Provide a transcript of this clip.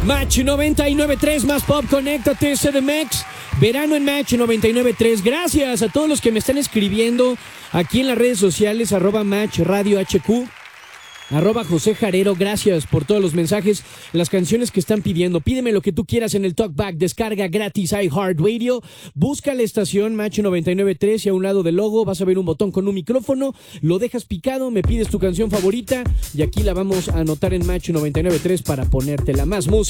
Match 99.3 más pop, conéctate, CDMX. Verano en Match 99.3. Gracias a todos los que me están escribiendo aquí en las redes sociales, @Match Radio HQ, @José Jarero. Gracias por todos los mensajes, las canciones que están pidiendo. Pídeme lo que tú quieras en el Talkback. Descarga gratis iHeartRadio. Busca la estación Match 99.3 y a un lado del logo vas a ver un botón con un micrófono. Lo dejas picado, me pides tu canción favorita y aquí la vamos a anotar en Match 99.3 para ponértela. Más música.